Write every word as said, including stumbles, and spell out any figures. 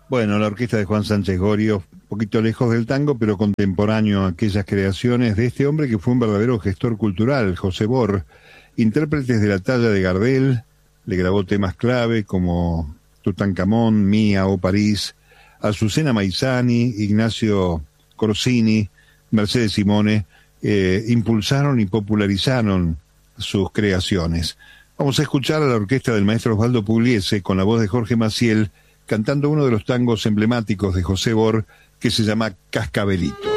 Bueno, la orquesta de Juan Sánchez Gorio, un poquito lejos del tango, pero contemporáneo a aquellas creaciones de este hombre que fue un verdadero gestor cultural, José Bor. Intérpretes de la talla de Gardel, le grabó temas clave como Tutankamón, Mía o París, Azucena Maizani, Ignacio Corsini, Mercedes Simone, eh, impulsaron y popularizaron sus creaciones. Vamos a escuchar a la orquesta del maestro Osvaldo Pugliese con la voz de Jorge Maciel, cantando uno de los tangos emblemáticos de José Bor, que se llama Cascabelito.